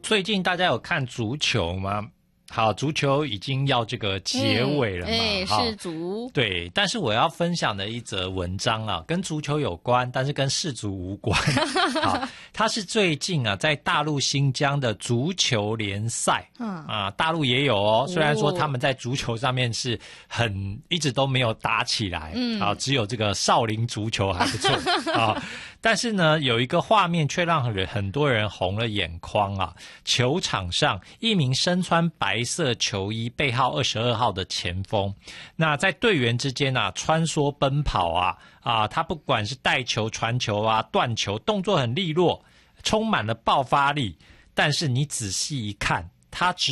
最近大家有看足球吗？好，足球已经要这个结尾了嘛， 世足。 对，但是我要分享的一则文章啊，跟足球有关，但是跟世足无关。好，它是最近啊，在大陆新疆的足球联赛，大陆也有哦。虽然说他们在足球上面是一直都没有打起来，只有这个少林足球还不错啊。但是呢，有一个画面却让很多人红了眼眶啊！球场上，一名身穿白色球衣、背号22号的前锋，那在队员之间啊穿梭奔跑他不管是带球、传球断球，动作很利落，充满了爆发力。但是你仔细一看，他只